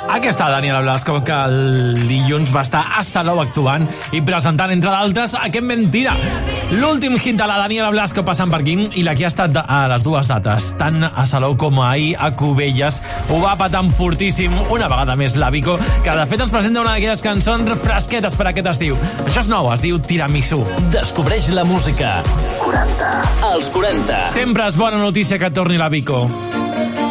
Aquesta Daniela Blasco, que el dilluns va estar a Salou actuant i presentant, entre d'altres, aquest Mentira. L'últim hit de la Daniela Blasco passant per aquí, i la que ha estat a les dues dates, tant a Salou com ahir a Cubelles. Ho va patant fortíssim una vegada més la Vico, que de fet ens presenta una d'aquelles cançons fresquetes per aquest estiu. Això és nou, es diu Tiramisú. Descobreix la música 40 als 40. Sempre és bona notícia que torni la Vico.